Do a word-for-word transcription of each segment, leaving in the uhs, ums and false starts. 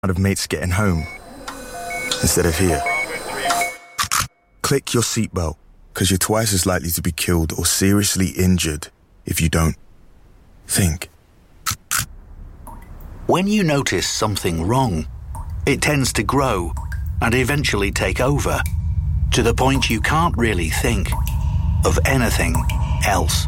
of mates getting home instead of here. Click your seatbelt, because you're twice as likely to be killed or seriously injured if you don't. Think. When you notice something wrong, it tends to grow and eventually take over, to the point you can't really think of anything else.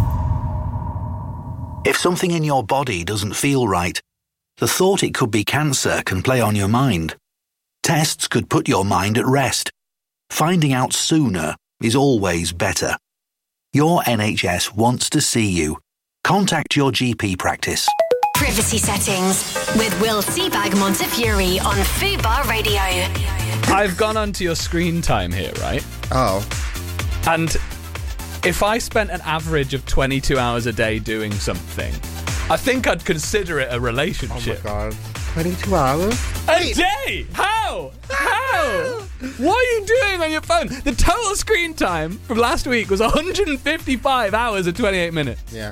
If something in your body doesn't feel right, the thought it could be cancer can play on your mind. Tests could put your mind at rest. Finding out sooner is always better. Your N H S wants to see you. Contact your G P practice. Privacy settings with Will Seabag Montefiore on Fubar Radio. I've gone onto your screen time here, right? Oh. And if I spent an average of twenty-two hours a day doing something, I think I'd consider it a relationship. Oh my God. twenty-two hours? A day? How? How? What are you doing on your phone? The total screen time from last week was one hundred fifty-five hours and twenty-eight minutes. Yeah.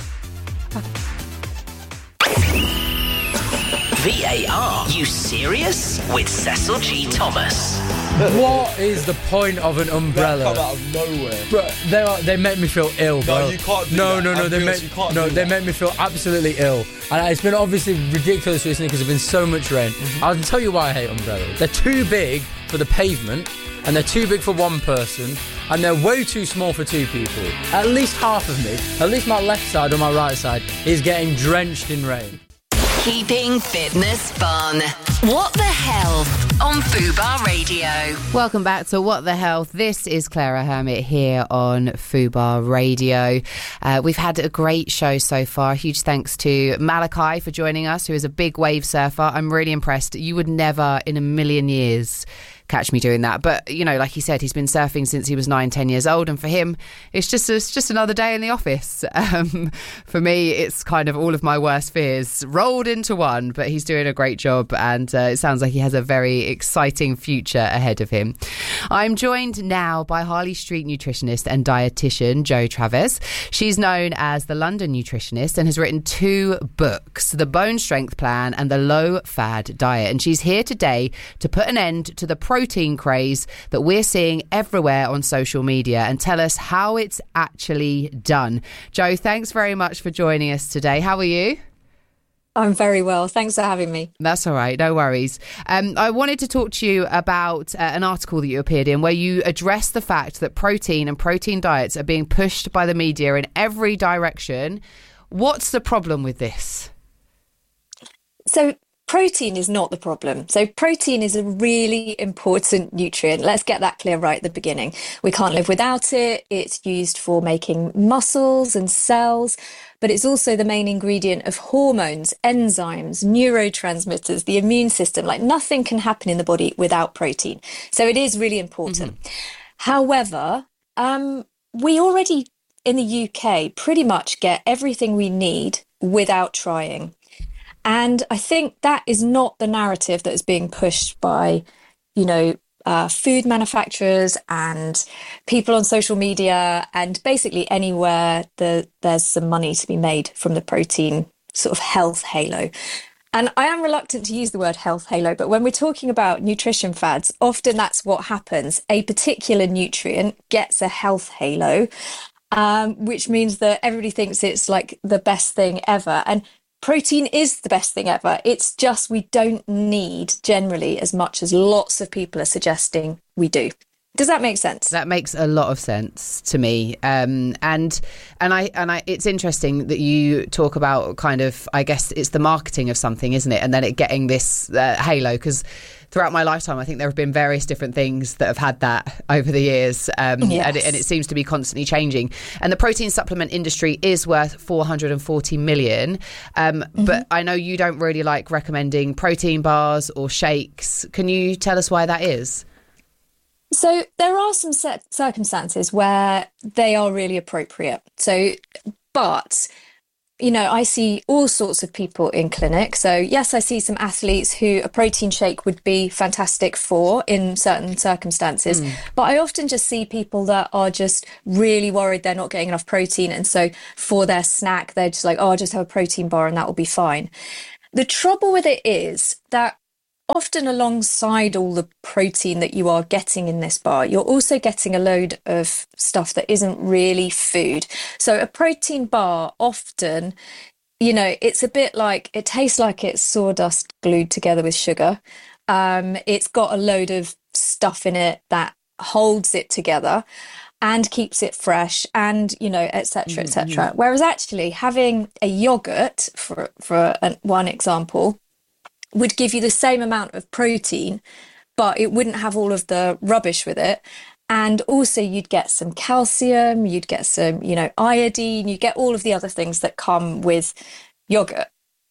V A R, you serious? With Cecil G. Thomas. What is the point of an umbrella? They come out of nowhere. Bro, they are, they make me feel ill, bro. No, you can't do no, that. No, no, no, they Ambulance, make you can't no, do they that. make me feel absolutely ill. And it's been obviously ridiculous recently because there's been so much rain. Mm-hmm. I'll tell you why I hate umbrellas. They're too big for the pavement, and they're too big for one person, and they're way too small for two people. At least half of me, at least my left side or my right side, is getting drenched in rain. Keeping fitness fun. What the Health on Fubar Radio. Welcome back to What the Health. This is Clara Hermit here on Fubar Radio. Uh, we've had a great show so far. Huge thanks to Malachi for joining us, who is a big wave surfer. I'm really impressed. You would never in a million years catch me doing that. But, you know, like he said, he's been surfing since he was nine, ten years old. And for him, it's just it's just another day in the office. Um, for me, it's kind of all of my worst fears rolled into one. But he's doing a great job. And uh, it sounds like he has a very exciting future ahead of him. I'm joined now by Harley Street nutritionist and dietitian Jo Traves. She's known as the London Nutritionist and has written two books, The Bone Strength Plan and The Low Fad Diet. And she's here today to put an end to the protein craze that we're seeing everywhere on social media and tell us how it's actually done. Jo, thanks very much for joining us today. How are you? I'm very well. Thanks for having me. That's all right. No worries. Um, I wanted to talk to you about uh, an article that you appeared in where you address the fact that protein and protein diets are being pushed by the media in every direction. What's the problem with this? So protein is not the problem. So protein is a really important nutrient. Let's get that clear right at the beginning. We can't live without it. It's used for making muscles and cells, but it's also the main ingredient of hormones, enzymes, neurotransmitters, the immune system. Like nothing can happen in the body without protein. So it is really important. Mm-hmm. However, um, we already in the U K pretty much get everything we need without trying. And I think that is not the narrative that is being pushed by, you know, uh, food manufacturers and people on social media and basically anywhere that there's some money to be made from the protein sort of health halo. And I am reluctant to use the word health halo, but when we're talking about nutrition fads, often that's what happens. A particular nutrient gets a health halo, um, which means that everybody thinks it's like the best thing ever. And protein is the best thing ever. It's just we don't need generally as much as lots of people are suggesting we do. Does that make sense? That makes a lot of sense to me. Um, and and I and I it's interesting that you talk about kind of, I guess it's the marketing of something, isn't it? And then it getting this uh, halo, because throughout my lifetime, I think there have been various different things that have had that over the years. Um, yes. and, it, and it seems to be constantly changing. And the protein supplement industry is worth four hundred forty million. Um, mm-hmm. But I know you don't really like recommending protein bars or shakes. Can you tell us why that is? So there are some set circumstances where they are really appropriate. So, but, you know, I see all sorts of people in clinic. So yes, I see some athletes who a protein shake would be fantastic for in certain circumstances. Mm. But I often just see people that are just really worried they're not getting enough protein. And so for their snack, they're just like, oh, I'll just have a protein bar and that will be fine. The trouble with it is that often alongside all the protein that you are getting in this bar, you're also getting a load of stuff that isn't really food. So a protein bar often, you know, it's a bit like, it tastes like it's sawdust glued together with sugar. Um, it's got a load of stuff in it that holds it together and keeps it fresh, and, you know, et cetera, et cetera. Mm-hmm. Whereas actually having a yogurt, for, for an, one example, would give you the same amount of protein, but it wouldn't have all of the rubbish with it. And also you'd get some calcium, you'd get some, you know, iodine, you get all of the other things that come with yogurt.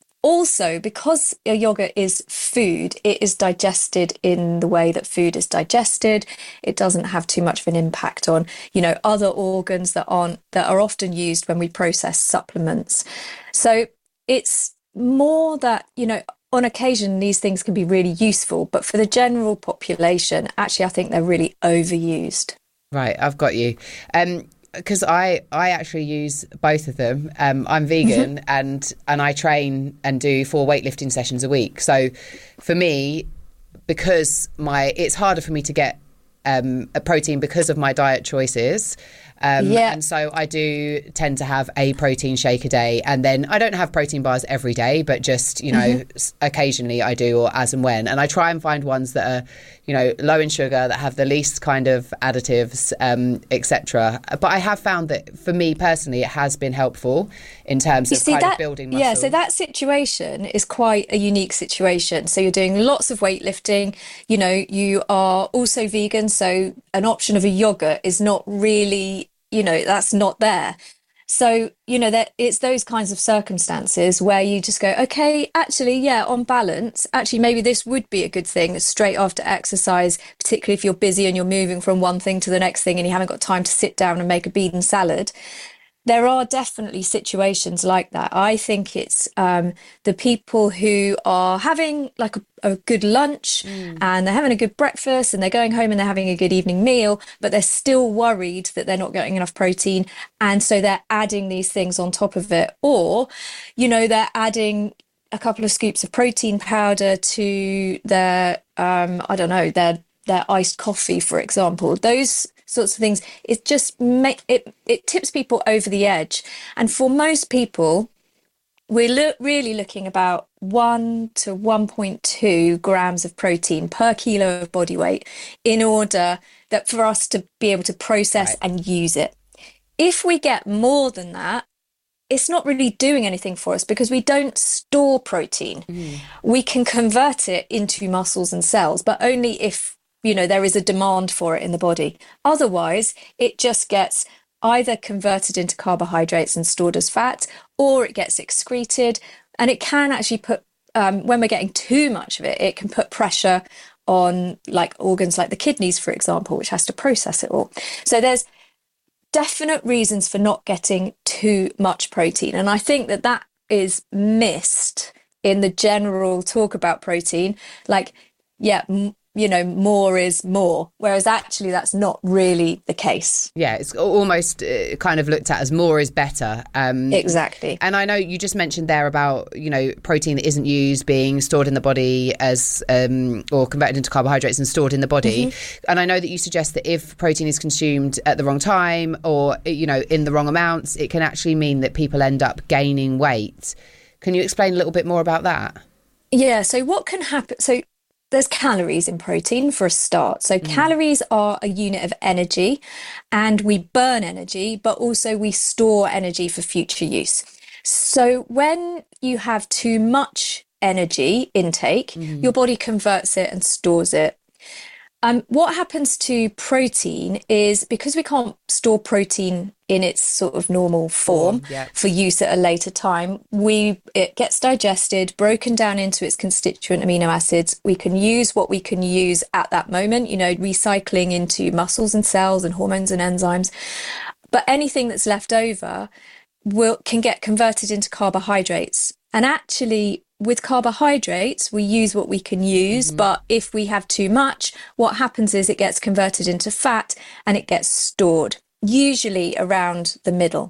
Also, because a yogurt is food, it is digested in the way that food is digested. It doesn't have too much of an impact on, you know, other organs that aren't, that are often used when we process supplements. So it's more that, you know, on occasion, these things can be really useful, but for the general population, actually, I think they're really overused. Right, I've got you. Um, because I, I actually use both of them. Um, I'm vegan and and I train and do four weightlifting sessions a week. So for me, because my it's harder for me to get um, a protein because of my diet choices. Um, yeah. And so I do tend to have a protein shake a day, and then I don't have protein bars every day, but just, you know, mm-hmm. occasionally I do, or as and when. And I try and find ones that are, you know, low in sugar, that have the least kind of additives, um, et cetera. But I have found that for me personally, it has been helpful in terms you of see, kind that, of building muscle. Yeah, so that situation is quite a unique situation. So you're doing lots of weightlifting, you know, you are also vegan, so an option of a yogurt is not really, you know, that's not there. So, you know, that it's those kinds of circumstances where you just go, okay, actually, yeah, on balance, actually, maybe this would be a good thing straight after exercise, particularly if you're busy and you're moving from one thing to the next thing and you haven't got time to sit down and make a bean salad. There are definitely situations like that. I think it's um, the people who are having like a, a good lunch mm. and they're having a good breakfast and they're going home and they're having a good evening meal, but they're still worried that they're not getting enough protein. And so they're adding these things on top of it. Or, you know, they're adding a couple of scoops of protein powder to their, um, I don't know, their their iced coffee, for example. Those sorts of things, it just make it it tips people over the edge. And for most people, we're lo- really looking about one to one point two grams of protein per kilo of body weight in order that for us to be able to process right. and use it. If we get more than that, it's not really doing anything for us because we don't store protein. Mm. We can convert it into muscles and cells, but only if, you know, there is a demand for it in the body. Otherwise, it just gets either converted into carbohydrates and stored as fat, or it gets excreted. And it can actually put, um, when we're getting too much of it, it can put pressure on like organs like the kidneys, for example, which has to process it all. So there's definite reasons for not getting too much protein. And I think that that is missed in the general talk about protein. Like, yeah, m- you know, more is more, whereas actually that's not really the case. Yeah, it's almost uh, kind of looked at as more is better. Um, exactly. And I know you just mentioned there about, you know, protein that isn't used being stored in the body as, um, or converted into carbohydrates and stored in the body. Mm-hmm. And I know that you suggest that if protein is consumed at the wrong time or, you know, in the wrong amounts, it can actually mean that people end up gaining weight. Can you explain a little bit more about that? Yeah, so what can happen? So there's calories in protein for a start. So mm. calories are a unit of energy, and we burn energy, but also we store energy for future use. So when you have too much energy intake, mm. your body converts it and stores it. Um, what happens to protein is, because we can't store protein in its sort of normal form oh, yeah. for use at a later time, we it gets digested, broken down into its constituent amino acids. We can use what we can use at that moment, you know, recycling into muscles and cells and hormones and enzymes. But anything that's left over will can get converted into carbohydrates. And actually, with carbohydrates, we use what we can use, mm-hmm. but if we have too much, what happens is it gets converted into fat and it gets stored, usually around the middle.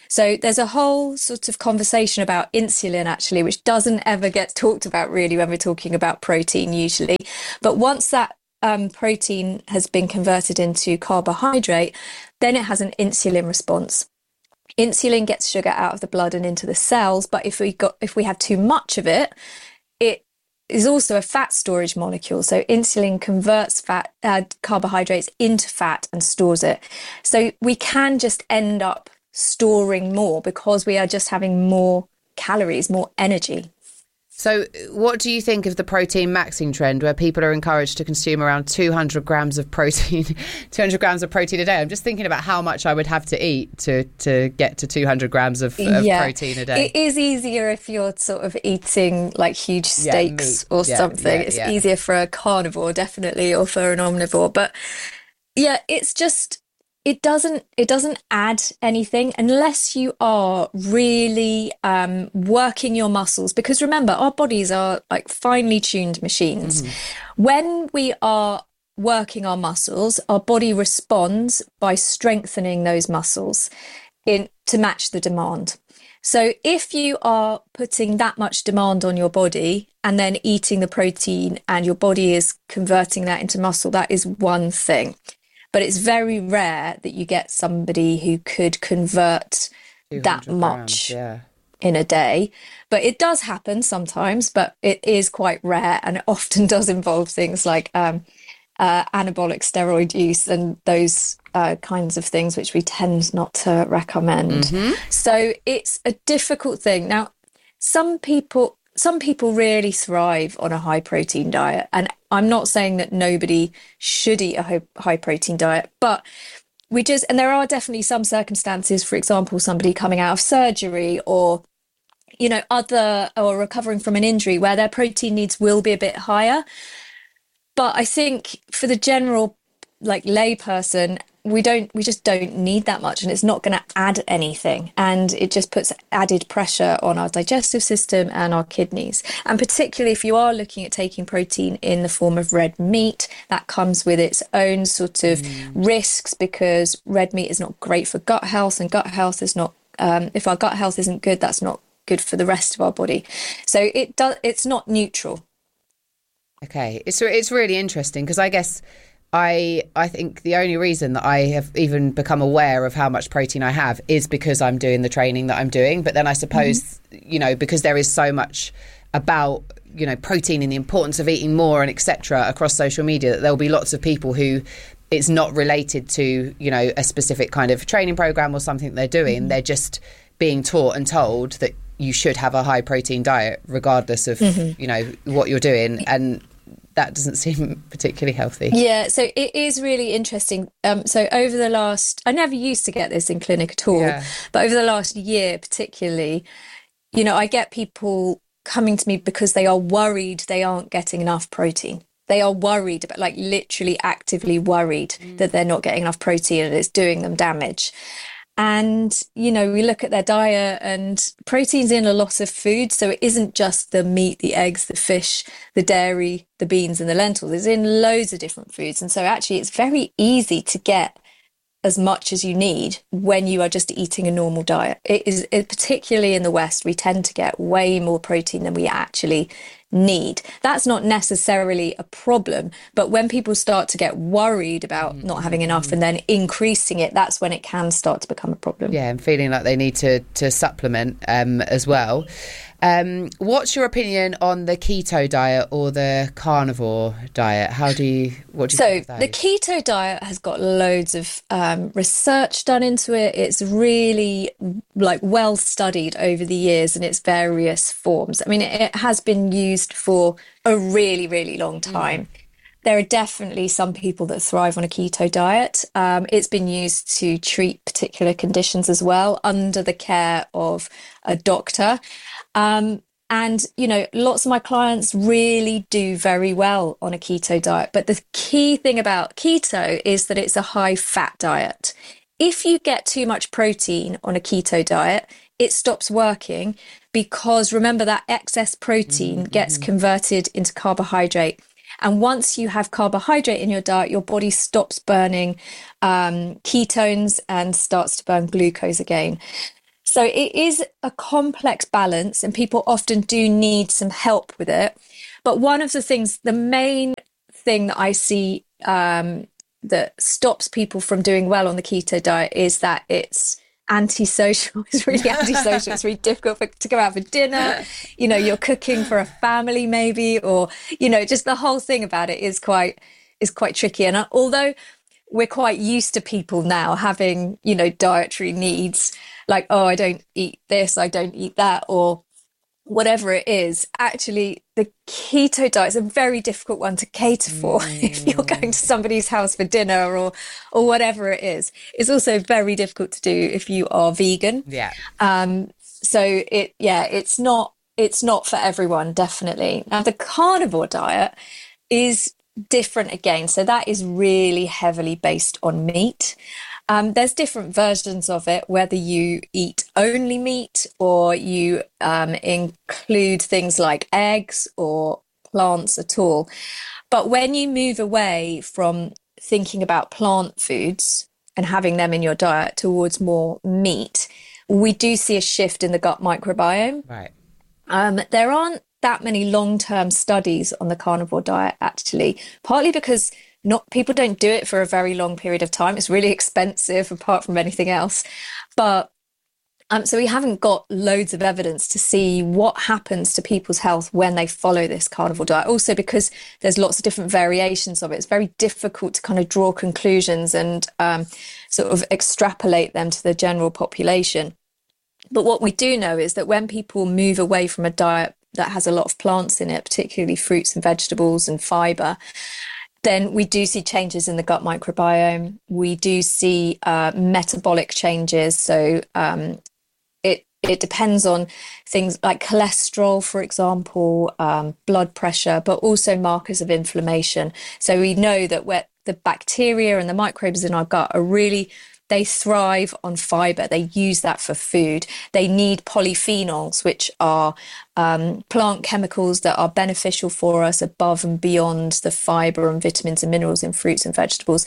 So there's a whole sort of conversation about insulin, actually, which doesn't ever get talked about really when we're talking about protein usually. But once that um, protein has been converted into carbohydrate, then it has an insulin response. Insulin gets sugar out of the blood and into the cells, but if we got if we have too much of it, it is also a fat storage molecule. So insulin converts fat uh, carbohydrates into fat and stores it. So we can just end up storing more because we are just having more calories, more energy. So what do you think of the protein maxing trend where people are encouraged to consume around two hundred grams of protein, two hundred grams of protein a day? I'm just thinking about how much I would have to eat to, to get to two hundred grams of, of yeah. protein a day. It is easier if you're sort of eating like huge steaks yeah, or yeah, something. Yeah, it's yeah. easier for a carnivore, definitely, or for an omnivore. But yeah, it's just... It doesn't it doesn't add anything unless you are really um, working your muscles, because remember, our bodies are like finely tuned machines. Mm-hmm. When we are working our muscles, our body responds by strengthening those muscles in to match the demand. So if you are putting that much demand on your body and then eating the protein and your body is converting that into muscle, that is one thing. But it's very rare that you get somebody who could convert that much grams, yeah. in a day. But it does happen sometimes, but it is quite rare, and it often does involve things like um, uh, anabolic steroid use and those uh, kinds of things, which we tend not to recommend. Mm-hmm. So it's a difficult thing. Now, some people... Some people really thrive on a high protein diet. And I'm not saying that nobody should eat a high protein diet, but we just, and there are definitely some circumstances, for example, somebody coming out of surgery or, you know, other, or recovering from an injury where their protein needs will be a bit higher. But I think for the general, like, lay person, we don't we just don't need that much, and it's not going to add anything, and it just puts added pressure on our digestive system and our kidneys. And particularly if you are looking at taking protein in the form of red meat, that comes with its own sort of mm. risks, because red meat is not great for gut health, and gut health is not um, if our gut health isn't good, that's not good for the rest of our body. So it does it's not neutral. Okay, it's it's really interesting, because I guess I I think the only reason that I have even become aware of how much protein I have is because I'm doing the training that I'm doing. But then I suppose, mm-hmm. you know, because there is so much about, you know, protein and the importance of eating more and et cetera across social media, that there'll be lots of people who it's not related to, you know, a specific kind of training program or something they're doing. Mm-hmm. They're just being taught and told that you should have a high protein diet regardless of, mm-hmm. you know, what you're doing. And that doesn't seem particularly healthy. Yeah, so it is really interesting. Um, so over the last, I never used to get this in clinic at all, yeah. but over the last year particularly, you know, I get people coming to me because they are worried they aren't getting enough protein. They are worried about, like, literally actively worried mm. that they're not getting enough protein and it's doing them damage. And, you know, we look at their diet, and protein's in a lot of food. So it isn't just the meat, the eggs, the fish, the dairy, the beans and the lentils. It's in loads of different foods. And so actually it's very easy to get as much as you need when you are just eating a normal diet. It is it, particularly in the West, we tend to get way more protein than we actually need. That's not necessarily a problem, but when people start to get worried about mm-hmm. not having enough and then increasing it, that's when it can start to become a problem. Yeah, and feeling like they need to to supplement um, as well. Um, what's your opinion on the keto diet or the carnivore diet? How do you, what do you so think of those? The keto diet has got loads of um, research done into it. It's really, like, well studied over the years in its various forms. I mean, it, it has been used for a really, really long time. Mm. There are definitely some people that thrive on a keto diet. Um, it's been used to treat particular conditions as well, under the care of a doctor. Um, and, you know, lots of my clients really do very well on a keto diet. But the key thing about keto is that it's a high fat diet. If you get too much protein on a keto diet, it stops working, because remember that excess protein mm-hmm. gets converted into carbohydrate. And once you have carbohydrate in your diet, your body stops burning um, ketones and starts to burn glucose again. So it is a complex balance, and people often do need some help with it. But one of the things, the main thing that I see um, that stops people from doing well on the keto diet is that it's antisocial. It's really antisocial. It's really difficult for, to go out for dinner. You know, you're cooking for a family maybe, or, you know, just the whole thing about it is quite is quite tricky. And although we're quite used to people now having, you know, dietary needs, like, oh, I don't eat this, I don't eat that, or whatever it is, actually the keto diet is a very difficult one to cater for mm. if you're going to somebody's house for dinner or or whatever it is. It's also very difficult to do if you are vegan. Yeah. Um. So it, yeah, it's not it's not for everyone, definitely. Now the carnivore diet is different again. So that is really heavily based on meat. Um, there's different versions of it, whether you eat only meat or you um, include things like eggs or plants at all. But when you move away from thinking about plant foods and having them in your diet towards more meat, we do see a shift in the gut microbiome. Right. Um, there aren't that many long-term studies on the carnivore diet, actually, partly because not people don't do it for a very long period of time. It's really expensive apart from anything else. But um, so we haven't got loads of evidence to see what happens to people's health when they follow this carnivore diet. Also because there's lots of different variations of it. It's very difficult to kind of draw conclusions and um, sort of extrapolate them to the general population. But what we do know is that when people move away from a diet that has a lot of plants in it, particularly fruits and vegetables and fibre, then we do see changes in the gut microbiome. We do see uh, metabolic changes. So um, it it depends on things like cholesterol, for example, um, blood pressure, but also markers of inflammation. So we know that where the bacteria and the microbes in our gut are really, they thrive on fibre. They use that for food. They need polyphenols, which are um, plant chemicals that are beneficial for us above and beyond the fibre and vitamins and minerals in fruits and vegetables.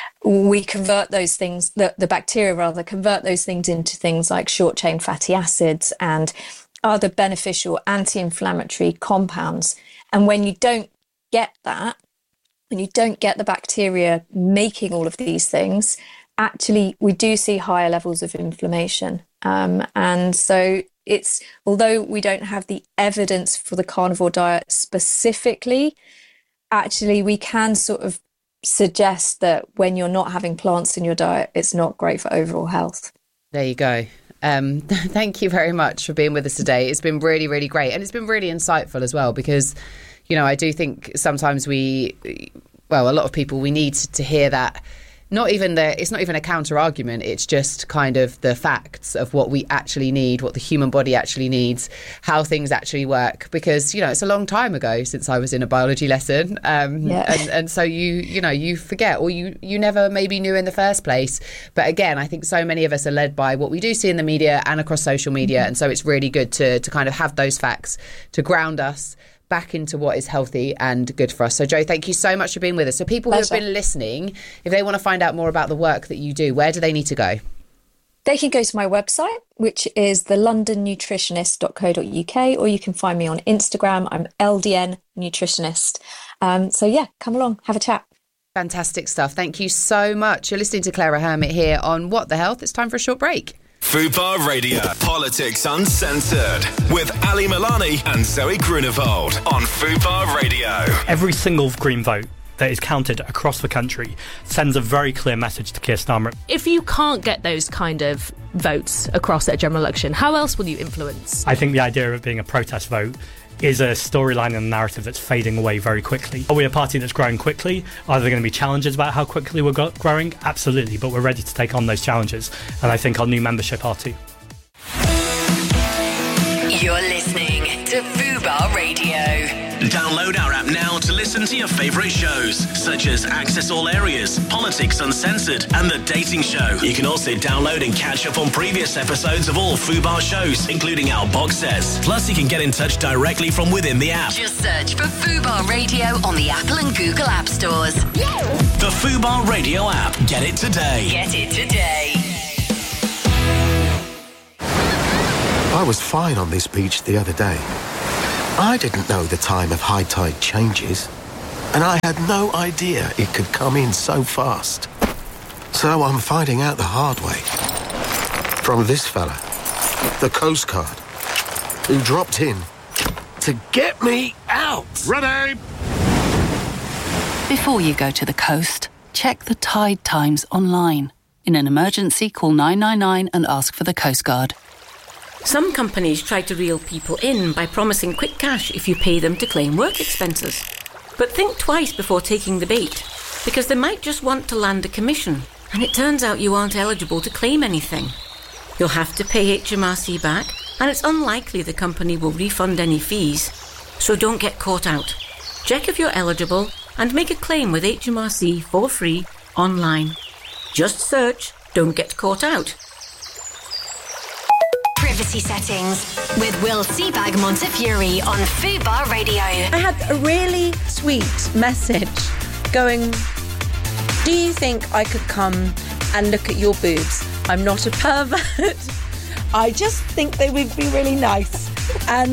We convert those things, the, the bacteria rather, convert those things into things like short-chain fatty acids and other beneficial anti-inflammatory compounds. And when you don't get that, when you don't get the bacteria making all of these things, actually, we do see higher levels of inflammation. Um, and so it's, although we don't have the evidence for the carnivore diet specifically, actually we can sort of suggest that when you're not having plants in your diet, it's not great for overall health. There you go. Um, thank you very much for being with us today. It's been really, really great. And it's been really insightful as well, because, you know, I do think sometimes we, well, a lot of people, we need to hear that. Not even the, it's not even a counter argument. It's just kind of the facts of what we actually need, what the human body actually needs, how things actually work. Because, you know, it's a long time ago since I was in a biology lesson. Um, yeah. and, and so you, you know, you forget, or you, you never maybe knew in the first place. But again, I think so many of us are led by what we do see in the media and across social media. Mm-hmm. And so it's really good to, to kind of have those facts to ground us back into what is healthy and good for us. So Jo, thank you so much for being with us. So people Pleasure. Who have been listening, if they want to find out more about the work that you do, where do they need to go? They can go to my website, which is the london nutritionist dot co dot uk, or you can find me on Instagram. I'm L D N Nutritionist. Um, so yeah, come along, have a chat. Fantastic stuff. Thank you so much. You're listening to Clara Hermit here on What the Health. It's time for a short break. Fubar Radio, Politics Uncensored, with Ali Milani and Zoe Grunewald on Fubar Radio. Every single Green vote that is counted across the country sends a very clear message to Keir Starmer. If you can't get those kind of votes across at a general election, how else will you influence? I think the idea of it being a protest vote is a storyline and a narrative that's fading away very quickly. Are we a party that's growing quickly? Are there going to be challenges about how quickly we're go- growing? Absolutely, but we're ready to take on those challenges, and I think our new membership are too. You're listening to Fubar Radio. Download our app now to listen to your favourite shows, such as Access All Areas, Politics Uncensored, and The Dating Show. You can also download and catch up on previous episodes of all Fubar shows, including our box sets. Plus, you can get in touch directly from within the app. Just search for Fubar Radio on the Apple and Google App Stores. The Fubar Radio app. Get it today. Get it today. I was fine on this beach the other day. I didn't know the time of high tide changes, and I had no idea it could come in so fast. So I'm finding out the hard way. From this fella, the Coast Guard, who dropped in to get me out. Ready! Before you go to the coast, check the tide times online. In an emergency, call nine nine nine and ask for the Coast Guard. Some companies try to reel people in by promising quick cash if you pay them to claim work expenses. But think twice before taking the bait, because they might just want to land a commission, and it turns out you aren't eligible to claim anything. You'll have to pay H M R C back, and it's unlikely the company will refund any fees. So don't get caught out. Check if you're eligible and make a claim with H M R C for free online. Just search Don't Get Caught Out. Privacy settings with Will Seabag Montefiore on Fubar Radio. I had a really sweet message going, do you think I could come and look at your boobs? I'm not a pervert. I just think they would be really nice. And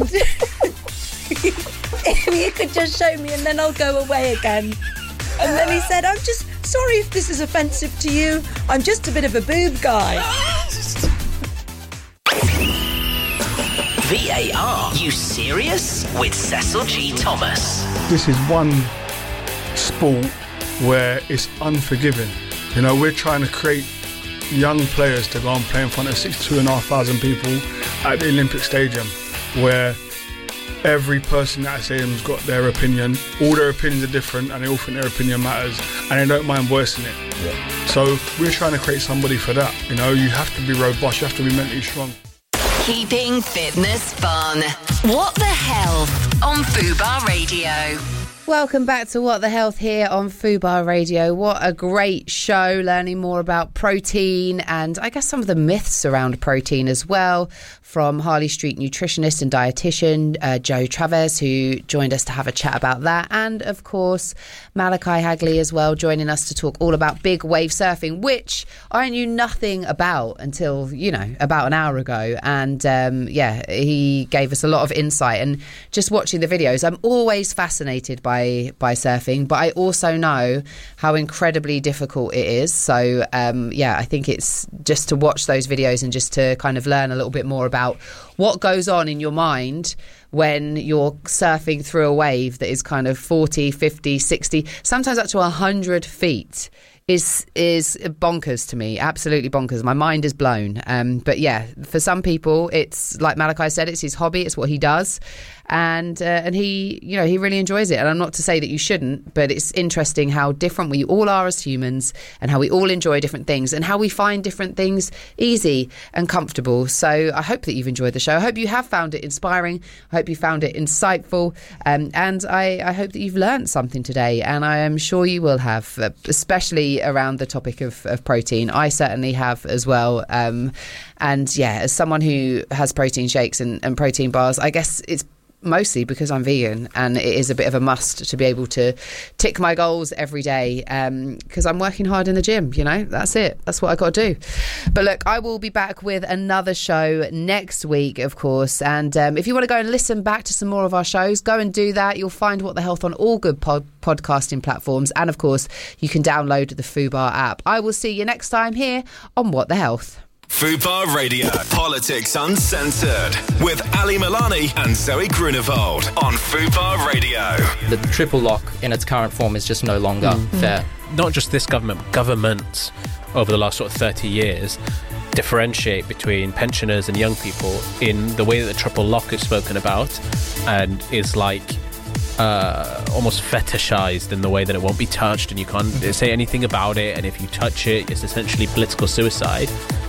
if you could just show me and then I'll go away again. And then he said, I'm just sorry if this is offensive to you. I'm just a bit of a boob guy. V A R, you serious? With Cecil G. Thomas. This is one sport where it's unforgiving. You know, we're trying to create young players to go and play in front of sixty-two and a half thousand people at the Olympic Stadium, where every person at that stadium's got their opinion. All their opinions are different, and they all think their opinion matters, and they don't mind voicing it. Yeah. So we're trying to create somebody for that. You know, you have to be robust, you have to be mentally strong. Keeping fitness fun. What the Health on Fubar Radio. Welcome back to What the Health here on Fubar Radio. What a great show, learning more about protein and I guess some of the myths around protein as well, from Harley Street nutritionist and dietitian uh, Joe Travers, who joined us to have a chat about that, and of course Malachi Hagley as well, joining us to talk all about big wave surfing, which I knew nothing about until, you know, about an hour ago. And um, yeah, he gave us a lot of insight, and just watching the videos, I'm always fascinated by By, by surfing, but I also know how incredibly difficult it is. So um, yeah, I think it's just to watch those videos and just to kind of learn a little bit more about what goes on in your mind when you're surfing through a wave that is kind of forty, fifty, sixty, sometimes up to one hundred feet. Is is bonkers to me, absolutely bonkers. My mind is blown. Um, but yeah, for some people, it's like Malachi said, it's his hobby, it's what he does, and uh, and he, you know, he really enjoys it. And I'm not to say that you shouldn't, but it's interesting how different we all are as humans, and how we all enjoy different things, and how we find different things easy and comfortable. So I hope that you've enjoyed the show. I hope you have found it inspiring. I hope you found it insightful, um, and I, I hope that you've learned something today. And I am sure you will have, uh, especially around the topic of, of protein. I certainly have as well. Um, and yeah, as someone who has protein shakes and, and protein bars, I guess it's mostly because I'm vegan, and it is a bit of a must to be able to tick my goals every day, because um, I'm working hard in the gym. You know, that's it. That's what I got to do. But look, I will be back with another show next week, of course. And um, if you want to go and listen back to some more of our shows, go and do that. You'll find What the Health on all good pod- podcasting platforms. And of course, you can download the Fubar app. I will see you next time here on What the Health. Fubar Radio, Politics Uncensored, with Ali Milani and Zoe Grunewald on Fubar Radio. The triple lock in its current form is just no longer mm. fair. Not just this government, governments over the last sort of thirty years differentiate between pensioners and young people in the way that the triple lock is spoken about, and is like uh, almost fetishized in the way that it won't be touched and you can't say anything about it, and if you touch it, it's essentially political suicide.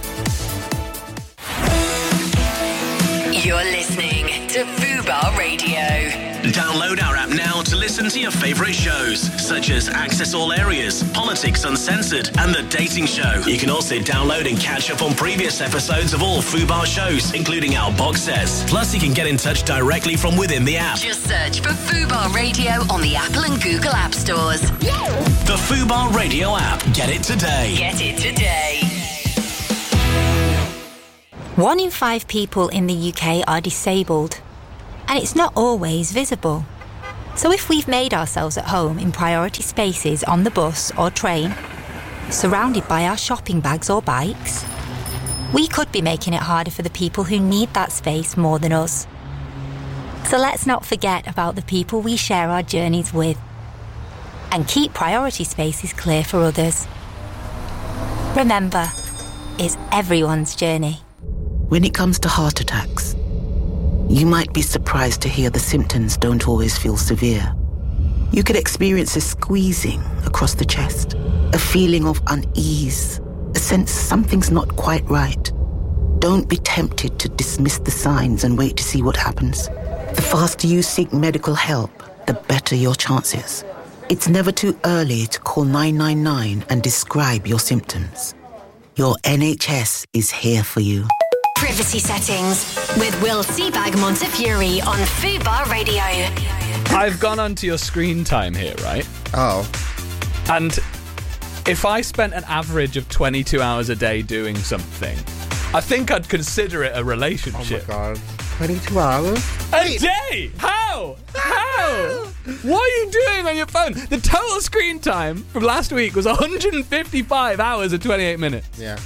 You're listening to Fubar Radio. Download our app now to listen to your favourite shows, such as Access All Areas, Politics Uncensored, and The Dating Show. You can also download and catch up on previous episodes of all Fubar shows, including our box sets. Plus, you can get in touch directly from within the app. Just search for Fubar Radio on the Apple and Google App Stores. The Fubar Radio app. Get it today. Get it today. One in five people in the U K are disabled, and it's not always visible. So if we've made ourselves at home in priority spaces on the bus or train, surrounded by our shopping bags or bikes, we could be making it harder for the people who need that space more than us. So let's not forget about the people we share our journeys with, and keep priority spaces clear for others. Remember, it's everyone's journey. When it comes to heart attacks, you might be surprised to hear the symptoms don't always feel severe. You could experience a squeezing across the chest, a feeling of unease, a sense something's not quite right. Don't be tempted to dismiss the signs and wait to see what happens. The faster you seek medical help, the better your chances. It's never too early to call nine nine nine and describe your symptoms. Your N H S is here for you. Privacy settings with Will Seabag Montefiore on Fubar Radio. I've gone onto your screen time here, right? Oh. And if I spent an average of twenty-two hours a day doing something, I think I'd consider it a relationship. Oh my god. twenty-two hours? A day? How? How? What are you doing on your phone? The total screen time from last week was one hundred fifty-five hours and twenty-eight minutes. Yeah.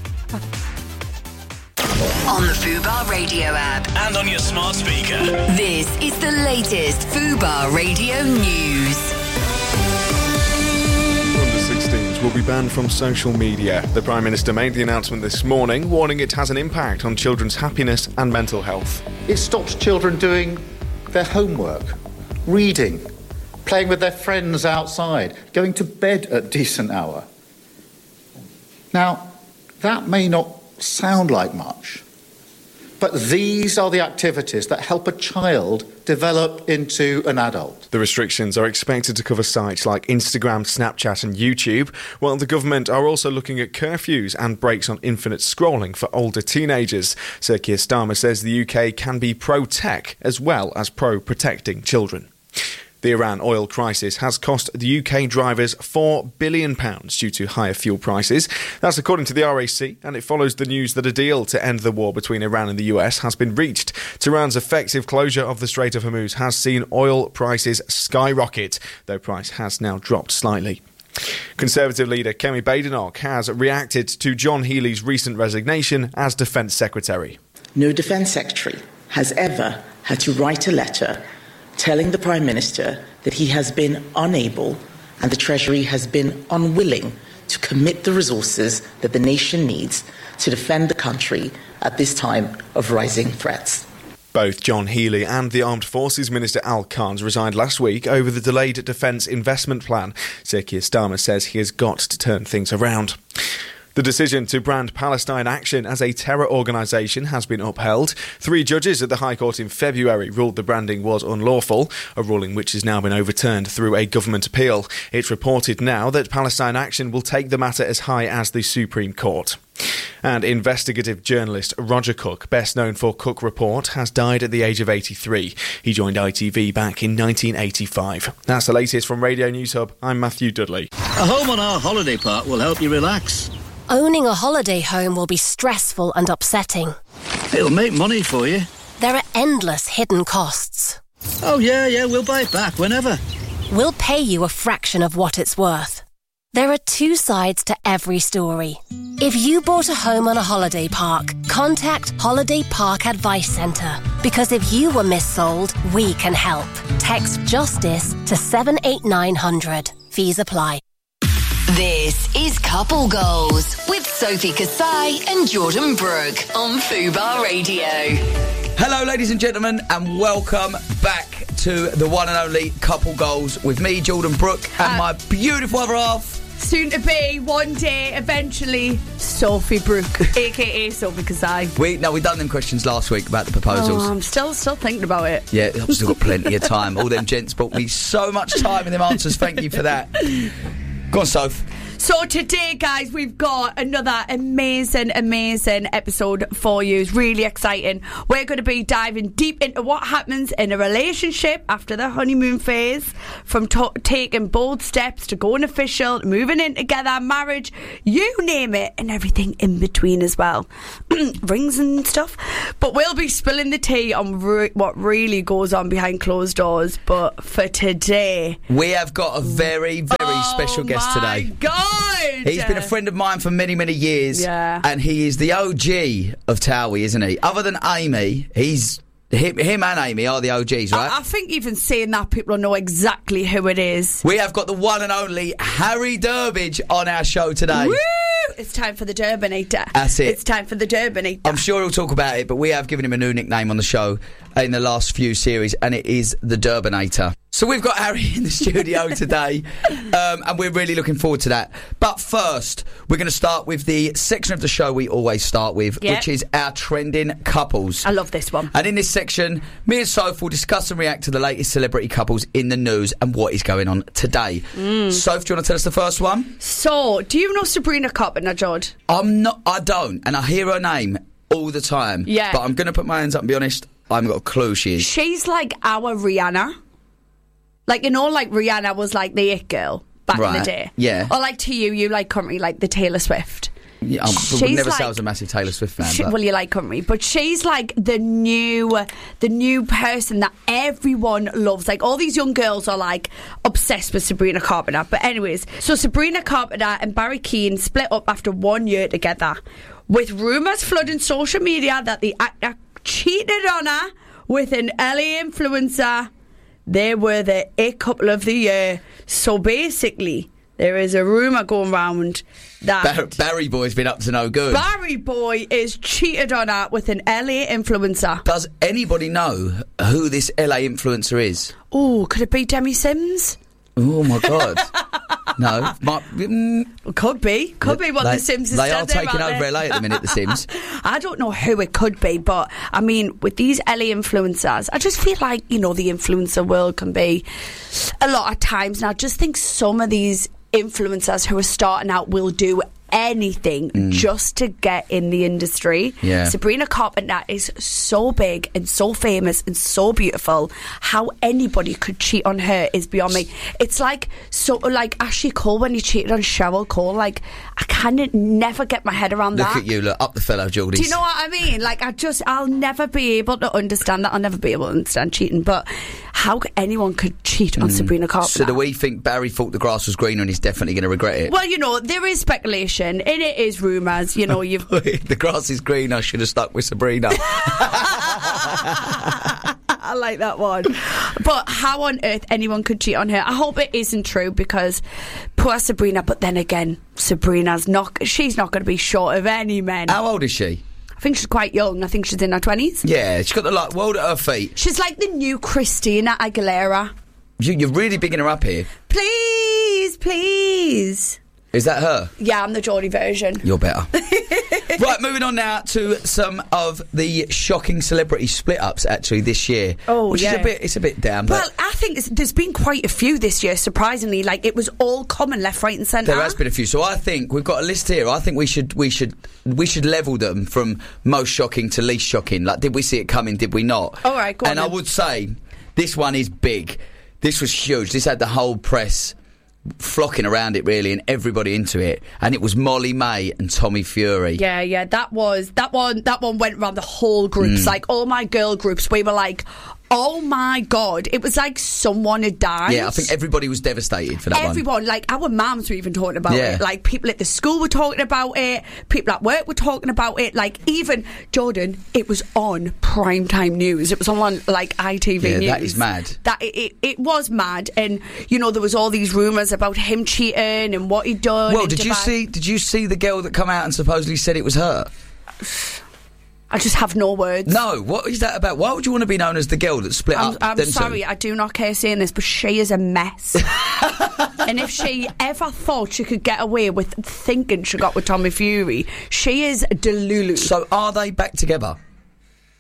On the Fubar Radio app. And on your smart speaker. This is the latest Fubar Radio news. Under sixteens will be banned from social media. The Prime Minister made the announcement this morning, warning it has an impact on children's happiness and mental health. It stops children doing their homework, reading, playing with their friends outside, going to bed at a decent hour. Now, that may not sound like much, but these are the activities that help a child develop into an adult. The restrictions are expected to cover sites like Instagram, Snapchat and YouTube, while the government are also looking at curfews and breaks on infinite scrolling for older teenagers. Sir Keir Starmer says the U K can be pro-tech as well as pro-protecting children. The Iran oil crisis has cost the U K drivers four billion pounds due to higher fuel prices. That's according to the R A C, and it follows the news that a deal to end the war between Iran and the U S has been reached. Tehran's effective closure of the Strait of Hormuz has seen oil prices skyrocket, though price has now dropped slightly. Conservative leader Kemi Badenoch has reacted to John Healey's recent resignation as Defence Secretary. No Defence Secretary has ever had to write a letter telling the Prime Minister that he has been unable and the Treasury has been unwilling to commit the resources that the nation needs to defend the country at this time of rising threats. Both John Healey and the Armed Forces Minister Al Khan resigned last week over the delayed defence investment plan. Sir Keir Starmer says he has got to turn things around. The decision to brand Palestine Action as a terror organisation has been upheld. Three judges at the High Court in February ruled the branding was unlawful, a ruling which has now been overturned through a government appeal. It's reported now that Palestine Action will take the matter as high as the Supreme Court. And investigative journalist Roger Cook, best known for Cook Report, has died at the age of eighty-three. He joined I T V back in nineteen eighty-five. That's the latest from Radio News Hub. I'm Matthew Dudley. A home on our holiday park will help you relax. Owning a holiday home will be stressful and upsetting. It'll make money for you. There are endless hidden costs. Oh, yeah, yeah, we'll buy it back whenever. We'll pay you a fraction of what it's worth. There are two sides to every story. If you bought a home on a holiday park, contact Holiday Park Advice Centre. Because if you were missold, we can help. Text JUSTICE to seven eight nine hundred. Fees apply. This is Couple Goals with Sophie Kasai and Jordan Brooke on Fubar Radio. Hello, ladies and gentlemen, and welcome back to the one and only Couple Goals with me, Jordan Brooke, and uh, my beautiful other half. Soon to be, one day, eventually, Sophie Brooke, aka Sophie Kasai. We no, we done them questions last week about the proposals. Oh, I'm still still thinking about it. Yeah, I've still got plenty of time. All them gents brought me so much time in them answers. Thank you for that. Go on, Soph. So today, guys, we've got another amazing, amazing episode for you. It's really exciting. We're going to be diving deep into what happens in a relationship after the honeymoon phase, from to- taking bold steps to going official, moving in together, marriage, you name it, and everything in between as well. Rings and stuff. But we'll be spilling the tea on re- what really goes on behind closed doors. But for today, we have got a very, very oh special guest my today. God! He's been a friend of mine for many, many years. Yeah. And he is the O G of Towie, isn't he? Other than Amy, he's him, him and Amy are the O Gs, right? I, I think even saying that, people know exactly who it is. We have got the one and only Harry Durbidge on our show today. Woo! It's time for the Durbinator. That's it. It's time for the Durbinator. I'm sure he'll talk about it, but we have given him a new nickname on the show in the last few series, and it is the Durbinator. So we've got Harry in the studio today, um, and we're really looking forward to that. But first, we're going to start with the section of the show we always start with, Yep. which is our trending couples. I love this one. And in this section, me and Soph will discuss and react to the latest celebrity couples in the news and what is going on today. Mm. Soph, do you want to tell us the first one? So, do you know Sabrina Carpenter, Jod? I'm not. I don't, and I hear her name all the time. Yeah. But I'm going to put my hands up and be honest. I haven't got a clue who she is. She's like our Rihanna. Like, you know, like Rihanna was like the it girl back in Right, the day. yeah. Or like to you, you like country, like the Taylor Swift. Yeah, I would She's never say I like- was a massive Taylor Swift fan. She, but well, you like country, but she's like the new, the new person that everyone loves. Like all these young girls are like obsessed with Sabrina Carpenter. But anyways, so Sabrina Carpenter and Barry Keane split up after one year together, with rumours flooding social media that the actor cheated on her with an L A influencer. They were the it couple of the year. So basically, there is a rumour going round that Bar- Barry Boy's been up to no good. Barry Boy is cheated on her with an L A influencer. Does anybody know who this L A influencer is? Oh, could it be Demi Sims? Oh my God. No. My, mm, could be. Could be what they, the Sims is They are there, taking aren't over they? L A at the minute, the Sims. I don't know who it could be, but I mean, with these L A influencers, I just feel like, you know, the influencer world can be a lot of times. And I just think some of these influencers who are starting out will do anything Mm. just to get in the industry. Yeah. Sabrina Carpenter is so big and so famous and so beautiful. How anybody could cheat on her is beyond me. It's like so like Ashley Cole when he cheated on Cheryl Cole. Like, I kind of never get my head around Look that. at you, look, up the fellow, Geordies. Do you know what I mean? Like, I just, I'll never be able to understand that. I'll never be able to understand cheating. But how anyone could cheat on Sabrina Carpenter? So do we think Barry thought the grass was greener and he's definitely going to regret it? Well, you know, there is speculation and it is rumours. You know, you've. The grass is green, I should have stuck with Sabrina. I like that one. But how on earth anyone could cheat on her? I hope it isn't true, because poor Sabrina. But then again, Sabrina's not. She's not going to be short of any men. How old is she? I think she's quite young. I think she's in her twenties. Yeah, she's got the like, world at her feet. She's like the new Christina Aguilera. You, you're really bigging her up here. Please, please. Is that her? Yeah, I'm the Geordie version. You're better. Right, moving on now to some of the shocking celebrity split-ups actually this year. Oh, which yeah. is a bit, it's a bit down. But Well, I think it's, there's been quite a few this year, surprisingly. Like, it was all common left, right and centre. there has been a few. So I think we've got a list here. I think we should we should we should level them from most shocking to least shocking. Like, did we see it coming? Did we not? All right, go on And I then. would say this one is big. This was huge. This had the whole press flocking around it, really, and everybody into it. And it was Molly May and Tommy Fury. Yeah, yeah, that was that one. That one went around the whole groups, Mm. like all my girl groups. We were like, "Oh my god!" It was like someone had died. Yeah, I think everybody was devastated for that one. Everyone, like our mums were even talking about Yeah. it. Like people at the school were talking about it. People at work were talking about it. Like even Jordan, it was on primetime news. It was on like I T V Yeah, news. that is mad. That it, it, it was mad, and you know there was all these rumours about him cheating and what he'd done. Well, in did you Dubai. see? Did you see the girl that come out and supposedly said it was her? I just have no words. No, what is that about? Why would you want to be known as the girl that split I'm, up? I'm them two? sorry, I do not care saying this, but she is a mess. And if she ever thought she could get away with thinking she got with Tommy Fury, she is delulu. So are they back together?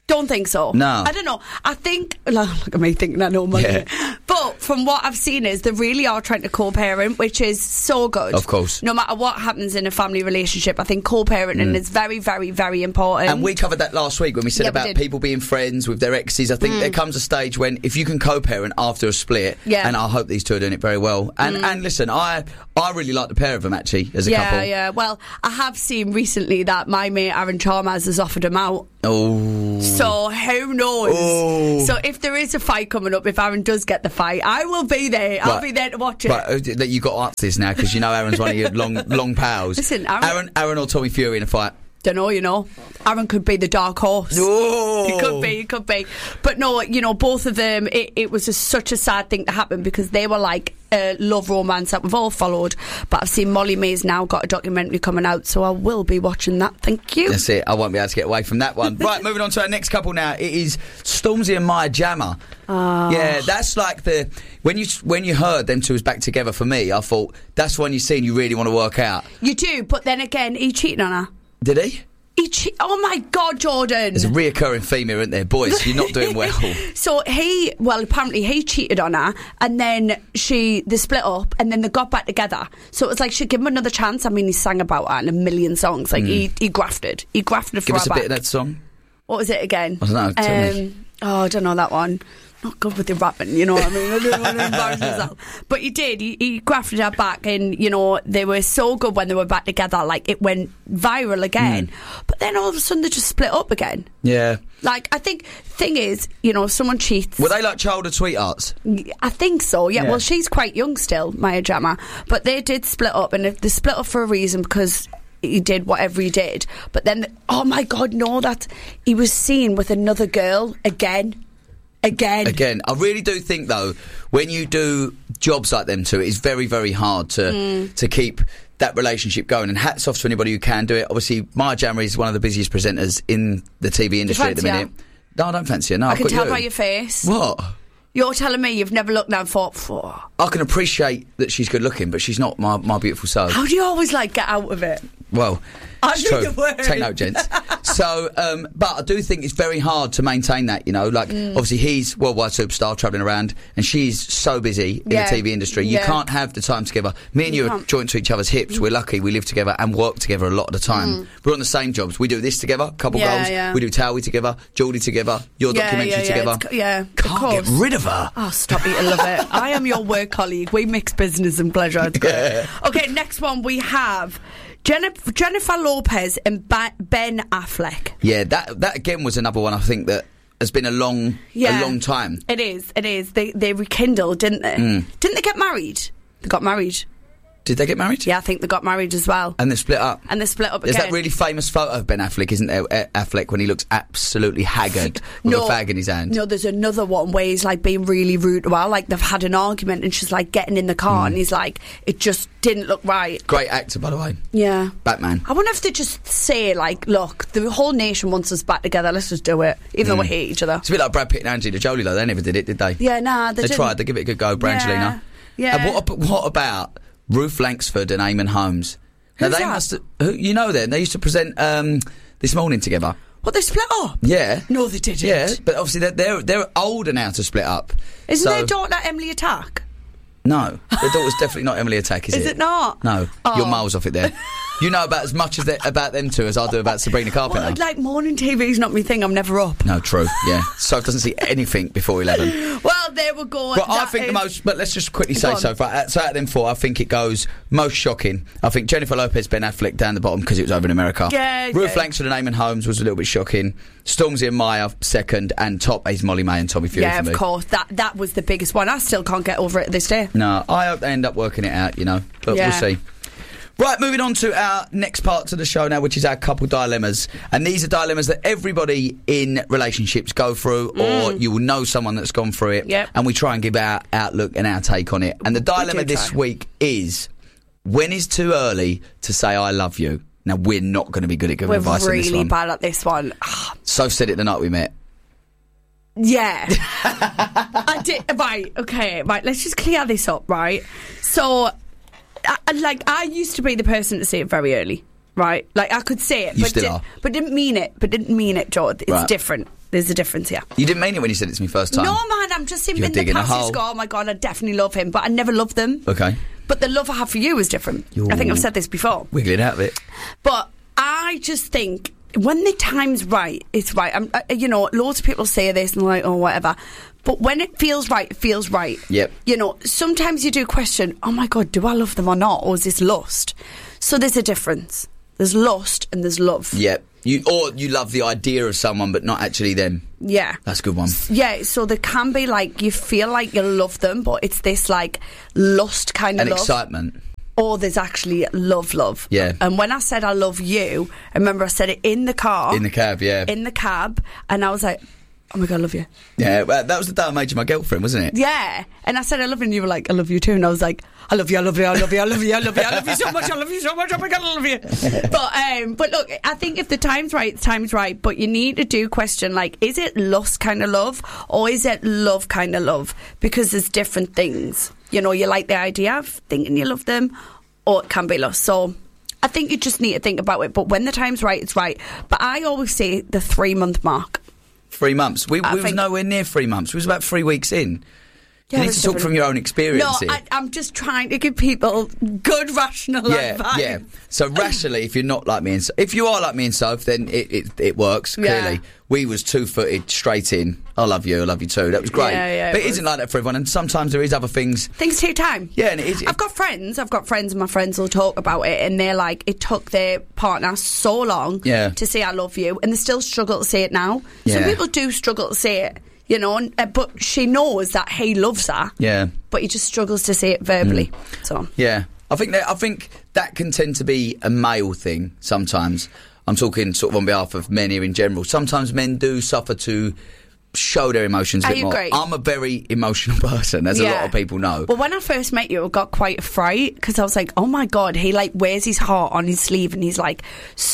Don't think so. No. I don't know. I think, look at me thinking I know money. Yeah. But from what I've seen is they really are trying to co-parent, which is so good. Of course. No matter what happens in a family relationship, I think co-parenting Mm. is very, very, very important. And we covered that last week when we said Yeah, we about did. people being friends with their exes. I think Mm. there comes a stage when if you can co-parent after a split, Yeah. and I hope these two are doing it very well. And Mm. and listen, I I really like the pair of them actually as a yeah, couple. yeah. Well, I have seen recently that my mate Aaron Chalmers has offered him out. Oh. So who knows? Oh. So if there is a fight coming up, if Aaron does get the fight, I will be there. I'll Right. be there to watch it. Right, uh, that you got to answer this now because you know Aaron's one of your long long pals. Listen, Aaron- Aaron, Aaron or Tommy Fury in a fight. Don't know, you know. Aaron could be the dark horse. Oh. He could be, he could be. But no, you know, both of them, it, it was just such a sad thing to happen because they were like a love romance that we've all followed. But I've seen Molly May's now got a documentary coming out, so I will be watching that. Thank you. That's it. I won't be able to get away from that one. Right, moving on to our next couple now. It is Stormzy and Maya Jama. Ah. Yeah, that's like the when you when you heard them two was back together. For me, I thought that's one you've seen you really want to work out. You do, but then again, he cheated on her. Did he? He che- oh my God, Jordan. There's a reoccurring theme here, isn't there, boys? You're not doing well. So he, well, apparently he cheated on her, and then she, they split up, and then they got back together. So it was like she'd give him another chance. I mean, he sang about her in a million songs. Like Mm. he, he grafted, he grafted for Give her us a back. bit of that song. What was it again? I don't know, tell me. Um, oh, I don't know that one. Not good with the rapping, you know what I mean? I don't want to embarrass myself. But he did. He, he grafted her back, and you know they were so good when they were back together. Like it went viral again. But then all of a sudden they just split up again. Yeah. Like I think thing is, you know, if someone cheats. Were they like childhood sweethearts? I think so. Yeah. Yeah. Well, she's quite young still, Maya Jama, but they did split up, and they split up for a reason because he did whatever he did. But then, oh my God, no! That he was seen with another girl again. Again. Again, I really do think though, when you do jobs like them two, it's very, very hard to Mm. to keep that relationship going. And hats off to anybody who can do it. Obviously, Maya Jama is one of the busiest presenters in the T V industry at the fancy minute. No, I don't fancy her. No, I I've can got tell you. by your face. What? You're telling me you've never looked down and thought, "Phew." I can appreciate that she's good looking, but she's not my, my beautiful soul. How do you always like get out of it? Well, I it's knew true. you would. Take note, gents. So, um, but I do think it's very hard to maintain that, you know. Like, Mm. obviously, he's worldwide superstar travelling around, and she's so busy in Yeah. the T V industry. You Yeah. can't have the time together. Me and you, You are can't. joined to each other's hips. We're lucky. We live together and work together a lot of the time. Mm. We're on the same jobs. We do this together, couple Yeah, goals. yeah. We do Towie together, Geordie together, your Yeah, documentary yeah, yeah, together. it's co- yeah, of Can't get course. rid of her. Oh, stop it. I love it. I am your work colleague. We mix business and pleasure. It's great. Yeah. Okay, next one we have Jennifer, Jennifer Lopez and ba- Ben Affleck. Yeah, that that again was another one I think that has been a long, Yeah. a long time. It is, it is. They they rekindled, didn't they? Mm. Didn't they get married? They got married. Did they get married? Yeah, I think they got married as well. And they split up. And they split up There's again. that really famous photo of Ben Affleck, isn't there? Eh, Affleck when he looks absolutely haggard with a fag in his hand. No, there's another one where he's like being really rude. Well, like they've had an argument and she's like getting in the car Mm. and he's like, it just didn't look right. Great actor, by the way. Yeah. Batman. I wonder if they just say like, look, the whole nation wants us back together. Let's just do it, even though we Mm. hate each other. It's a bit like Brad Pitt and Angelina Jolie, though. They never did it, did they? Yeah, nah, they, They didn't. tried. They give it a good go, Brangelina. Yeah. And what, ab- what about Ruth Langsford and Eamon Holmes? Now, Who's they that? must have, who, you know them. They used to present um, This Morning together. What, they split up? Yeah. No, they didn't. Yeah, but obviously they're, they're, they're older now to split up. Isn't So- their daughter Emily Attack? No, their daughter's definitely not Emily Attack, is, Is it not? No, Oh. you're miles off it there. You know about as much as they, about them two as I do about Sabrina Carpenter. Well, like morning T V's not my thing. I'm never up. No, true, yeah. So doesn't see anything before eleven. Well, there we go. But I That think the is- most, but let's just quickly Go say on. so far. So out of them four, I think it goes most shocking. I think Jennifer Lopez, Ben Affleck down the bottom because it was over in America. Yeah, Ruth yeah. Langsford and Eamon Holmes was a little bit shocking. Stormzy and Maya second, and top is Molly May and Tommy Fury Yeah, for me. of course. That that was the biggest one. I still can't get over it this day. No, I hope they end up working it out, you know, but Yeah. we'll see. Right, moving on to our next part of the show now, which is our couple dilemmas. And these are dilemmas that everybody in relationships go through, or Mm. you will know someone that's gone through it. Yep. And we try and give our outlook and our take on it. And the dilemma do this try. week is, when is too early to say I love you? Now, we're not going to be good at giving We're advice on this really one. bad at this one. Soph said it the night we met. Yeah. I did. Right, okay, right, let's just clear this up, right? So, I, I- like, I used to be the person to say it very early, right? Like, I could say it, You but, still di- are. but didn't mean it, but didn't mean it, George. It's Right. different. There's a difference here. You didn't mean it when you said it to me first time. No, man, I'm just in, You're in the digging a past. You hole. just go, oh my God, I definitely love him, but I never loved them. Okay. But the love I have for you is different. You're I think I've said this before. Wiggling out of it. But I just think when the time's right, it's right. I'm, uh, you know, loads of people say this and they're like, oh, whatever. But when it feels right, it feels right. Yep. You know, sometimes you do question, oh my God, do I love them or not? Or is this lust? So there's a difference. There's lust and there's love. Yep. You or you love the idea of someone, but not actually them. Yeah. That's a good one. Yeah, so there can be like, you feel like you love them, but it's this like lust kind of And love. excitement. Or there's actually love, love. Yeah. And when I said I love you, I remember I said it in the car. In the cab, yeah. In the cab. And I was like, oh my God, I love you. Yeah, well, that was the day I made you my girlfriend, wasn't it? Yeah. And I said I love you, and you were like, I love you too. And I was like, I love you, I love you, I love you, I love you, I love you, I love you so much, I love you so much, oh my God, I love you. But um, but look, I think if the time's right, the time's right. But you need to do question, like, is it lust kind of love, or is it love kind of love? Because there's different things. You know, you like the idea of thinking you love them, or it can be lust. So I think you just need to think about it. But when the time's right, it's right. But I always say the three-month mark. Three months. We, we I was think- nowhere near three months. We was about three weeks in. Yeah, you need that's to talk different. from your own experience No, here. I, I'm just trying to give people good, rational yeah, advice. yeah. So rationally, if you're not like me and so- if you are like me and Soph, then it, it, it works, Yeah. clearly. We was two-footed straight in. I love you, I love you too. That was great. Yeah, yeah, but it it isn't like that for everyone, and sometimes there is other things. Things take time. Yeah, and it is. I've got friends, I've got friends, and my friends will talk about it, and they're like, it took their partner so long Yeah. to say I love you, and they still struggle to say it now. Some Yeah. people do struggle to say it, you know, and, uh, but she knows that he loves her, Yeah. but he just struggles to say it verbally. Mm. So Yeah, I think that I think that can tend to be a male thing sometimes. I'm talking sort of on behalf of men here in general. Sometimes men do suffer to show their emotions a I bit more. agree. I'm a very emotional person, as a lot Yeah. of people know. Well, when I first met you, I got quite a fright because I was like, oh my God, he like wears his heart on his sleeve and he's like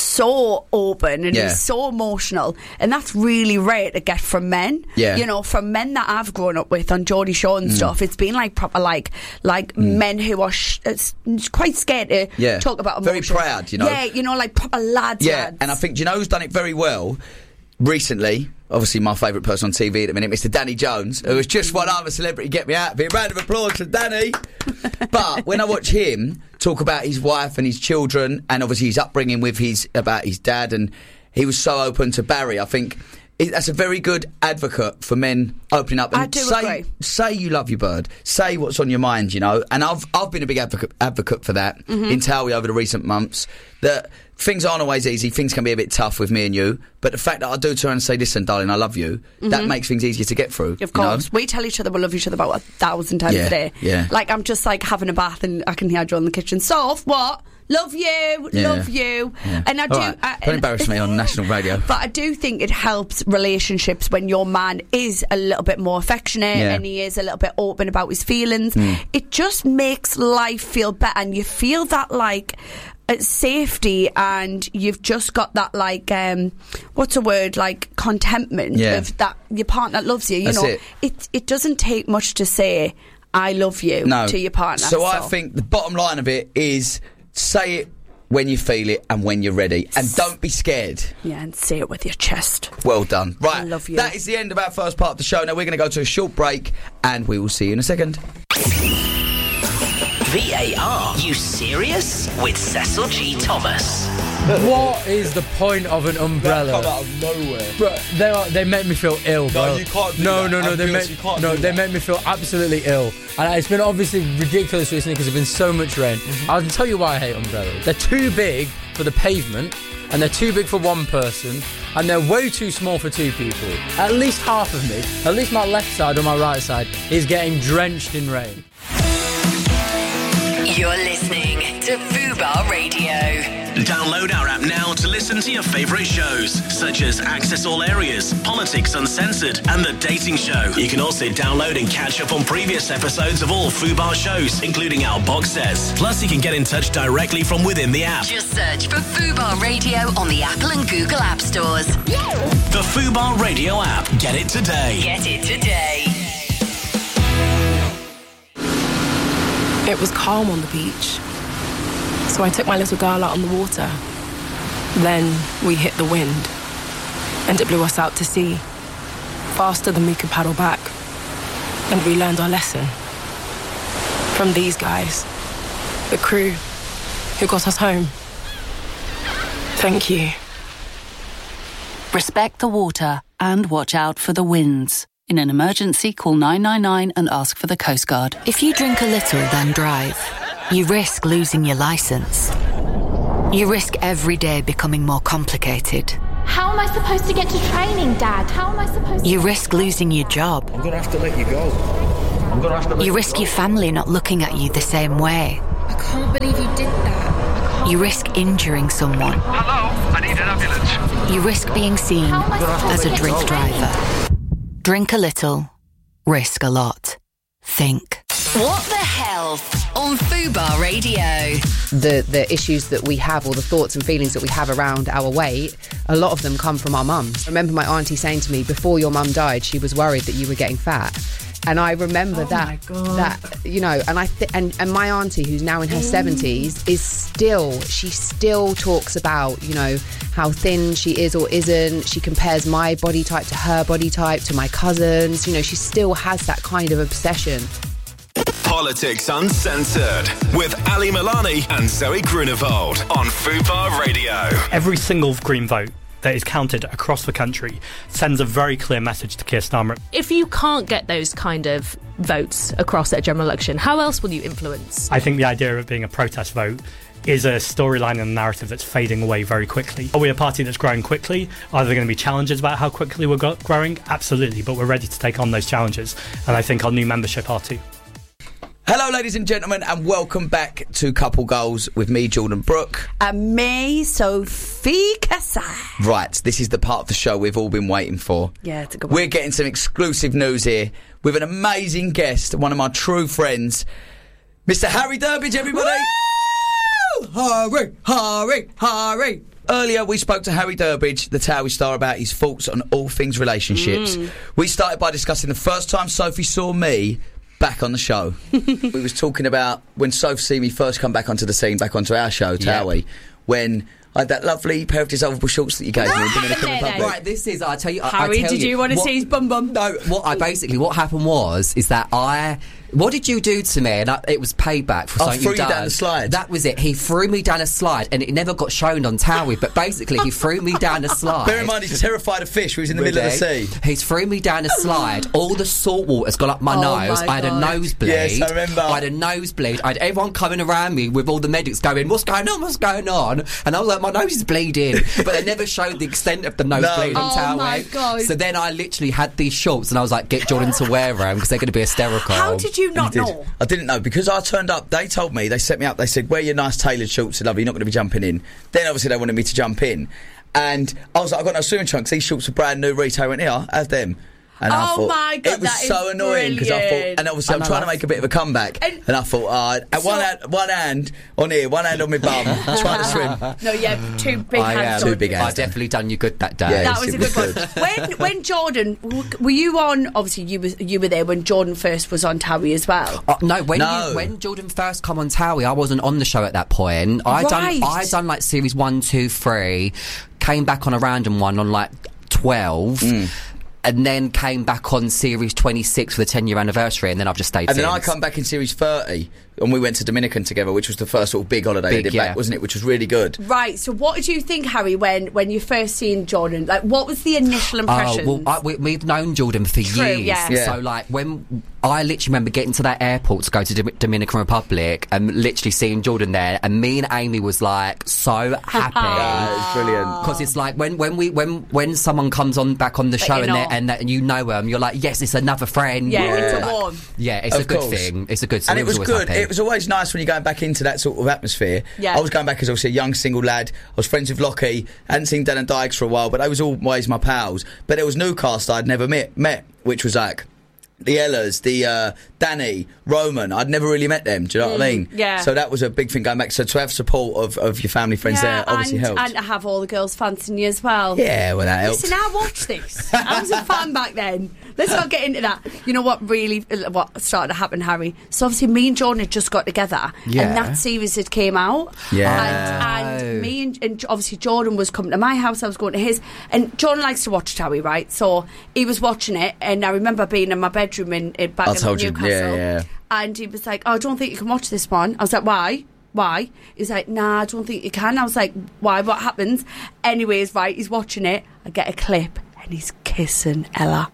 so open and Yeah. he's so emotional. And that's really rare to get from men. Yeah. You know, from men that I've grown up with on Geordie Shore and Mm. stuff, it's been like proper like like men who are sh- it's quite scared to Yeah. talk about Very emotions. proud, you know. Yeah, you know, like proper lads. Yeah, lads. and I think, do you know who's done it very well recently? Obviously, my favourite person on T V at the minute, Mister Danny Jones, who has just won I'm a Celebrity, Get Me Out. Be a round of applause for Danny. But when I watch him talk about his wife and his children, and obviously his upbringing with his about his dad, and he was so open to Barry, I think it, that's a very good advocate for men opening up and I do say agree. say you love your bird, say what's on your mind, you know. And I've I've been a big advocate advocate for that Mhm. in Towie over the recent months. That things aren't always easy, things can be a bit tough with me and you, but the fact that I do turn and say, listen, darling, I love you, that Mhm. makes things easier to get through. Of you course. know? We tell each other we love each other about a thousand times Yeah, a day. yeah. Like, I'm just like having a bath and I can hear Joe in the kitchen. Soph, what? Love you, Yeah. love you. Yeah. And I do. All right, I, don't embarrass me on national radio. But I do think it helps relationships when your man is a little bit more affectionate Yeah. and he is a little bit open about his feelings. Mm. It just makes life feel better, and you feel that like uh, safety, and you've just got that like um, what's a word like contentment Yeah. of that your partner loves you. You That's know, it. it it doesn't take much to say I love you No. to your partner. So, I think the bottom line of it is say it when you feel it and when you're ready, and don't be scared. Yeah, and say it with your chest. Well done. Right, I love you. that is the end of our first part of the show. Now we're going to go to a short break, and we will see you in a second. V A R, you serious? With Cecil G. Thomas. What is the point of an umbrella? That come out of nowhere. Bro, they are, they make me feel ill, bro. No, you can't do no, that. No, no, they Ambulance, make you can't no, do they that. make me feel absolutely ill, and it's been obviously ridiculous recently because there's been so much rain. Mm-hmm. I'll tell you why I hate umbrellas. They're too big for the pavement, and they're too big for one person, and they're way too small for two people. At least half of me, at least my left side or my right side, is getting drenched in rain. You're listening to Fubar Radio. Download our app now to listen to your favourite shows, such as Access All Areas, Politics Uncensored, and The Dating Show. You can also download and catch up on previous episodes of all Fubar shows, including our box sets. Plus, you can get in touch directly from within the app. Just search for Fubar Radio on the Apple and Google App Stores. The Fubar Radio app. Get it today. Get it today. It was calm on the beach, so I took my little girl out on the water. Then we hit the wind, and it blew us out to sea. faster than we could paddle back. And we learned our lesson. From these guys, the crew who got us home. Thank you. Respect the water and watch out for the winds. In an emergency, call nine nine nine and ask for the Coast Guard. If you drink a little, then drive, you risk losing your licence. You risk every day becoming more complicated. How am I supposed to get to training, Dad? How am I supposed to... You risk losing your job. I'm going to have to let you go. I'm going to have to let You you risk go. your family not looking at you the same way. I can't believe you did that. You risk injuring someone. Hello, I need an ambulance. You risk being seen How am I supposed as to a get drink to driver. Drink a little, risk a lot. Think. What the Health on Fubar Radio. The the issues that we have, or the thoughts and feelings that we have around our weight, a lot of them come from our mums. I remember my auntie saying to me, before your mum died, she was worried that you were getting fat. And I remember Oh that, my God. that you know, and I th- and and my auntie, who's now in her seventies, is still she still talks about, you know, how thin she is or isn't. She compares my body type to her body type, to my cousins. You know, she still has that kind of obsession. Politics Uncensored with Ali Milani and Zoe Grunewald on Fubar Radio. Every single Green vote that is counted across the country sends a very clear message to Keir Starmer. If you can't get those kind of votes across at a general election, how else will you influence? I think the idea of it being a protest vote is a storyline and a narrative that's fading away very quickly. Are we a party that's growing quickly? Are there going to be challenges about how quickly we're go- growing? Absolutely, but we're ready to take on those challenges, and I think our new membership are too. Hello, ladies and gentlemen, and welcome back to Couple Goals with me, Jordan Brooke. And me, Sophie Kasai. Right, this is the part of the show we've all been waiting for. Yeah, it's a good one. We're getting some exclusive news here with an amazing guest, one of my true friends, Mister Harry Durbidge, everybody. Woo! Harry, Harry, Harry. Earlier, we spoke to Harry Durbidge, the Towie star, about his thoughts on all things relationships. Mm. We started by discussing the first time Sophie saw me back on the show. We was talking about when Sophie see me first come back onto the scene, back onto our show, Towie, yep. when I had that lovely pair of dissolvable shorts that you gave me in Dominican Republic. Right, this is, I tell you, I, Harry, I tell did you, you want to what, see his bum bum? No, what I basically, what happened was, is that I... What did you do to me? And I, it was payback for I something threw you've you done. down the slide. That was it. He threw me down a slide, and it never got shown on Towie. But basically, he threw me down a slide. Bear in mind, he's terrified of fish. He was in the middle of the sea. He's threw me down a slide. All the salt water's gone up my Oh nose. my I had a God. nosebleed. Yes, I remember. I had a nosebleed. I had everyone coming around me with all the medics going, "What's going on? What's going on?" And I was like, "My nose is bleeding." But they never showed the extent of the nosebleed No. on Oh Towie. my God. So then I literally had these shorts, and I was like, "Get Jordan to wear them because they're going to be hysterical." How did you not Did. know? I didn't know because I turned up. They told me, they set me up. They said, "Wear your nice tailored shorts, love. You're not going to be jumping in." Then obviously they wanted me to jump in, and I was like, "I've got no swimming trunks. These shorts are brand new retail." I went, "Here, have them." And I Oh thought, my God, it was that so is annoying because I thought, brilliant. and obviously I'm And I trying to love- make a bit of a comeback, and, And- I thought, uh, at one So- hand, one hand on here, one hand on my bum, trying to swim. No, yeah, two big I, hands. um, Two big I hands. definitely done you good that day. Yeah, That was it a was good one. When when Jordan, w- were you on? Obviously, you was you were there when Jordan first was on Towie as well. Uh, no, when No. You, when Jordan first come on Towie, I wasn't on the show at that point. I Right. done I done like series one, two, three, came back on a random one on like twelve. Mm. And then came back on series twenty-six for the ten year anniversary, and then I've just stayed And then since. I come back in series thirty, and we went to Dominican together, which was the first sort of big holiday I Big, did yeah. back, wasn't it? Which was really good. Right. So, what did you think, Harry, when when you first seen Jordan? Like, what was the initial impression? Oh, well, I, we, we've known Jordan for True, years. yeah. Yeah. So, like, when I literally remember getting to that airport to go to Dom- Dominican Republic and literally seeing Jordan there, and me and Amy was like so happy. Yeah, it's brilliant. Because it's like when when we when when someone comes on back on the That show you and, know. they're- and, that- and you know them, you're like, yes, it's another friend. Yeah, it's a Like, warm. Yeah, it's Of a good course. thing. It's a good. So And we it was always good. happy. It was always nice when you're going back into that sort of atmosphere. Yeah. I was going back as obviously a young single lad. I was friends with Lockie. I hadn't seen Dan and Dykes for a while, but they was always my pals. But there was new cast I'd never met, met which was like the Ellas, the uh, Danny, Roman. I'd never really met them. Do you know what I mean? yeah. So that was a big thing going back. So to have support of, of your family, friends Yeah, there obviously and, helps. and to have all the girls fancying you as well. Yeah, well, that helps. Listen, I watched this. I was a fan back then. let's not get into that. You know what really, what started to happen, Harry? So obviously me and Jordan had just got together, Yeah. and that series had came out. Yeah. And, and me and, and obviously Jordan was coming to my house, I was going to his, and Jordan likes to watch Towie, right? So he was watching it, and I remember being in my bedroom in, in back I in told you, Newcastle, yeah, yeah. and he was like, "Oh, I don't think you can watch this one." I was like, "Why?" Why? He's like, "Nah, I don't think you can." I was like, "Why? What happens?" Anyways, right, he's watching it. I get a clip, and he's kissing Ella.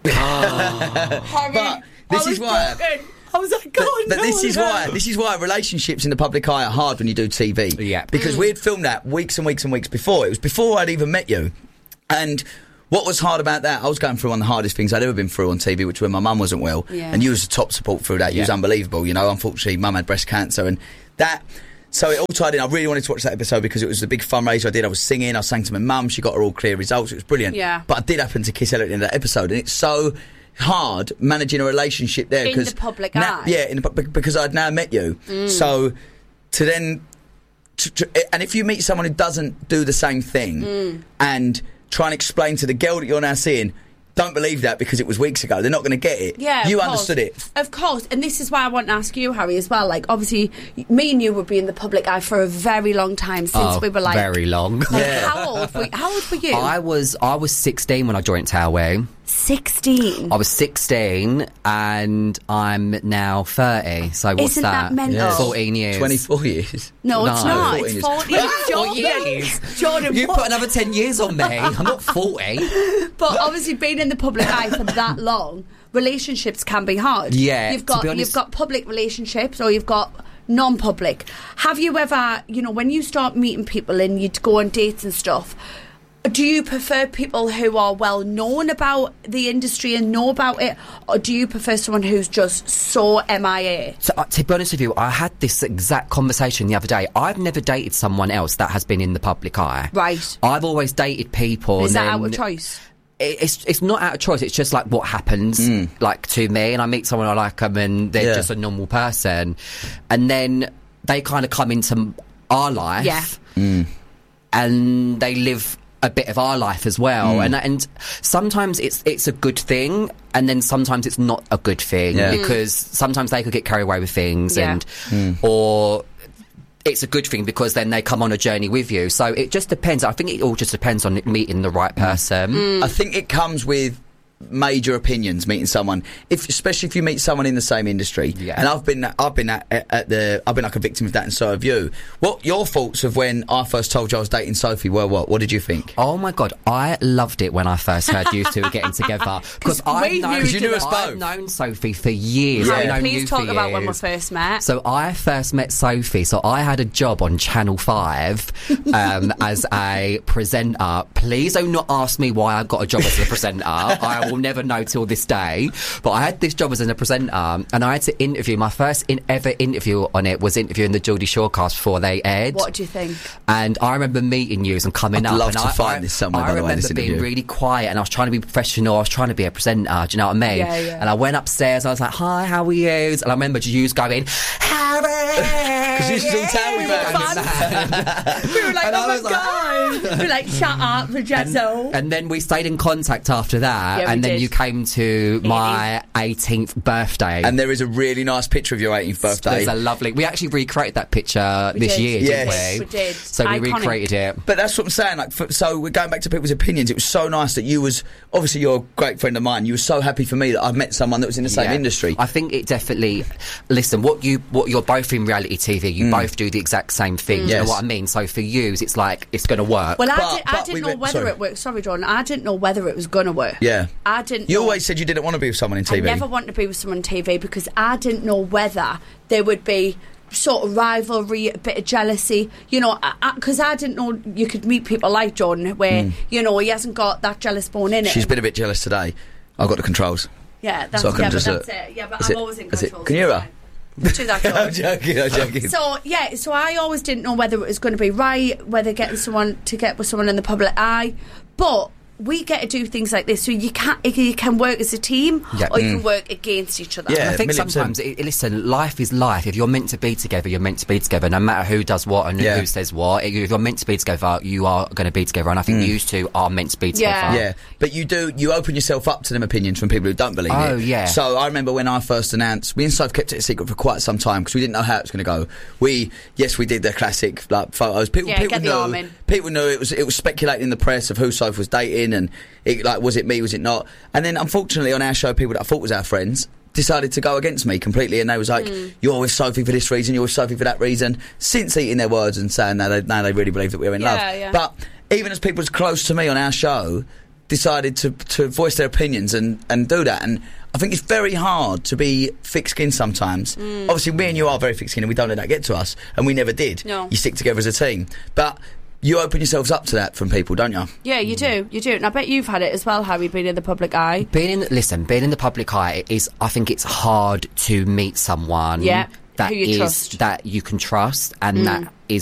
Harry, But this I is was why. broken. I was like, "God, But no, this is no." why this is why relationships in the public eye are hard when you do T V. Yeah. Because we had filmed that weeks and weeks and weeks before. It was before I'd even met you. And what was hard about that, I was going through one of the hardest things I'd ever been through on T V, which was when my mum wasn't well. Yeah. And you was the top support through that. You was Yeah. unbelievable, you know. Unfortunately, mum had breast cancer, and that... So it all tied in. I really wanted to watch that episode because it was the big fundraiser I did. I was singing, I sang to my mum, she got her all clear results. It was brilliant. Yeah. But I did happen to kiss Ella at the end of that episode, and it's so hard managing a relationship there. In 'cause the public now- eye. Yeah, in the, pu- because I'd now met you. Mm. So to then... To, to, and if you meet someone who doesn't do the same thing Mm. and try and explain to the girl that you're now seeing, don't believe that because it was weeks ago, they're not going to get it. Yeah, you of course. understood it. Of course, and this is why I want to ask you, Harry, as well. Like, obviously, me and you would be in the public eye for a very long time since Oh, we were like very long. Like, how old? Were, how old were you? I was I was sixteen when I joined Towie. Sixteen. I was sixteen and I'm now thirty. So what's Isn't that mental? Yeah. fourteen years. twenty-four years. No, it's No. not. fourteen It's years. forty. Four Jordan, years. Jordan, You what? put another ten years on me. I'm not forty. But obviously, being in the public eye for that long, relationships can be hard. Yeah, you've to got be honest- you've got public relationships, or you've got non-public. Have you ever, you know, when you start meeting people and you go on dates and stuff, do you prefer people who are well known about the industry and know about it, or do you prefer someone who's just so M I A? So, uh, to be honest with you, I had this exact conversation the other day. I've never dated someone else that has been in the public eye. Right. I've always dated people. Is and that out then- of choice? it- It's it's not out of choice. It's just like what happens, Mm. like to me, and I meet someone I like them, and they're Yeah. just a normal person, and then they kind of come into our life, Yeah. Mm. and they live a bit of our life as well, Mm. and and sometimes it's it's a good thing, and then sometimes it's not a good thing Yeah. Mm. because sometimes they could get carried away with things, Yeah. and Mm. or it's a good thing because then they come on a journey with you. So it just depends. I think it all just depends on meeting the right person. Mm. I think it comes with major opinions meeting someone, if especially if you meet someone in the same industry. Yeah. And I've been I've been at, at the I've been like a victim of that, and so have you. What your thoughts of when I first told you I was dating Sophie were? What what did you think? Oh my god, I loved it when I first heard you two were getting together because I've we known, knew you knew us I've both. known Sophie for years. Yeah. I've known Please you talk for about when we years. first met. So I first met Sophie. So I had a job on Channel Five um, as a presenter. Please do not ask me why I got a job as a presenter. I will never know till this day. But I had this job as a presenter, and I had to interview. My first in ever interview on it was interviewing the Geordie Shorecast before they aired. What do you think? And I remember meeting you and coming I'd up. love and to I, find I, this somewhere, I by the way, remember this being interview. really quiet, and I was trying to be professional. I was trying to be a presenter. Do you know what I mean? Yeah, yeah. And I went upstairs. I was like, "Hi, how are you?" And I remember you going, "Harry," Because you still tell me We were about We were like, And I oh my was like- god! We were like, shut up, Progetto. And then we stayed in contact after that, Yeah, we and then did. you came to my eighteenth birthday. And there is a really nice picture of your eighteenth birthday. There's a lovely. We actually recreated that picture We this did. year, Yes. didn't we? We did. So we Iconic. recreated it. But that's what I'm saying. Like, for, so we're going back to people's opinions. It was so nice that you was obviously you're a great friend of mine. You were so happy for me that I've met someone that was in the same Yeah. industry. I think it definitely. Listen, what you what you're both in reality T V. You Mm. both do the exact same thing. You Yes. know what I mean? So for you, it's like it's going to work. Well, I, But- did, I but didn't we know went- whether sorry. it worked. Sorry, Jordan. I didn't know whether it was going to work. Yeah. I didn't You know. always said you didn't want to be with someone in T V. I never wanted to be with someone on T V because I didn't know whether there would be sort of rivalry, a bit of jealousy, you know, because I, I, I didn't know you could meet people like John where, Mm. you know, he hasn't got that jealous bone in it. She's been a bit jealous today. I've got the controls. Yeah, that's, So I can yeah, just, but uh, that's it. Yeah, but is I'm it- always in is it- control. can you hear her? To that John. I'm joking, I'm joking. So yeah, so I always didn't know whether it was going to be right, whether getting someone to get with someone in the public eye. But we get to do things like this, so you can you can work as a team, Yeah. or you Mm. can work against each other. And I think sometimes, it, listen, life is life. If you're meant to be together, you're meant to be together, no matter who does what and Yeah. who says what. If you're meant to be together, you are going to be together, and I think Mm. you two are meant to be together. Yeah, but you do, you open yourself up to them opinions from people who don't believe it. Oh, yeah. So I remember when I first announced, me and Soph kept it a secret for quite some time because we didn't know how it was going to go. We, yes, we did the classic like photos. People, Yeah, people get the arm knew, in. people knew it was, it was speculating in the press of who Soph was dating, and it, like, was it me, was it not? And then unfortunately on our show, people that I thought was our friends decided to go against me completely, and they was like, Mm. you're with Sophie for this reason, you're with Sophie for that reason, since eating their words and saying now they, now they really believe that we're in Yeah, love. yeah. But even as people as close to me on our show decided to, to voice their opinions and, and do that, and I think it's very hard to be thick-skinned sometimes. Mm. Obviously me and you are very thick-skinned and we don't let that get to us, and we never did. No. You stick together as a team, but you open yourselves up to that from people, don't you? Yeah, you do, you do. And I bet you've had it as well, Harry, being in the public eye. Being in, listen, being in the public eye it is, I think it's hard to meet someone Yeah, that who you is trust. that you can trust and Mm. that is